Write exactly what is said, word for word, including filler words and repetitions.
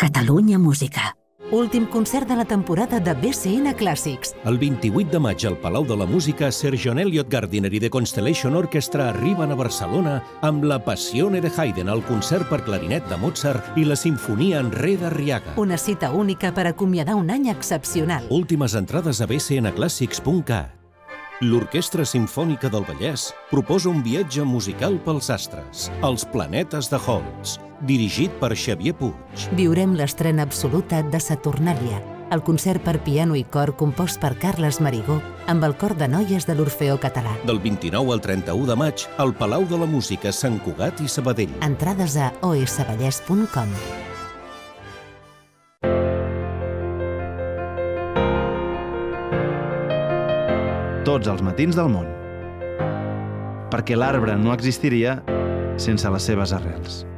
Catalunya Música. Últim concert de la temporada de B C N Clàssics. El vint-i-vuit de maig al Palau de la Música, Sir John Eliot Gardiner i The Constellation Orchestra arriben a Barcelona amb la Passione de Haydn, el concert per clarinet de Mozart i la Sinfonia en Re d'Arriaga. Una cita única per acomiadar un any excepcional. Últimes entrades a b c n clàssics punt cat. L'Orquestra Simfònica del Vallès proposa un viatge musical pels astres, Els planetes de Holst, dirigit per Xavier Puig. Viurem l'estrena absoluta de Saturnàlia, el concert per piano i cor compost per Carles Marigó amb el cor de noies de l'Orfeó Català. Del vint-i-nou al trenta-u de maig, al Palau de la Música, Sant Cugat i Sabadell. Entrades a o s vallès punt com. Tots els matins del món. Perquè l'arbre no existiria sense les seves arrels.